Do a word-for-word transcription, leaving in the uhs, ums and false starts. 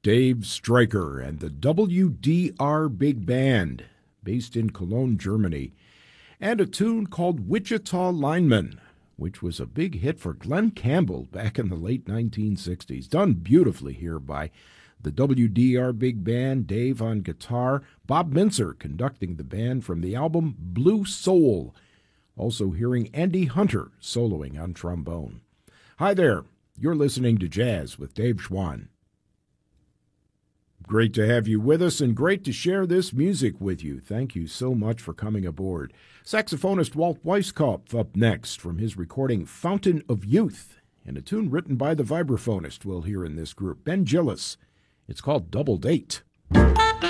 Dave Stryker and the W D R Big Band, based in Cologne, Germany, and a tune called Wichita Lineman, which was a big hit for Glenn Campbell back in the late nineteen sixties. Done beautifully here by the W D R Big Band, Dave on guitar, Bob Mincer conducting the band from the album Blue Soul. Also hearing Andy Hunter soloing on trombone. Hi there, you're listening to Jazz with Dave Schwann. Great to have you with us and great to share this music with you. Thank you so much for coming aboard. Saxophonist Walt Weiskopf up next from his recording Fountain of Youth, and a tune written by the vibraphonist we'll hear in this group, Ben Gillis. It's called Double Date.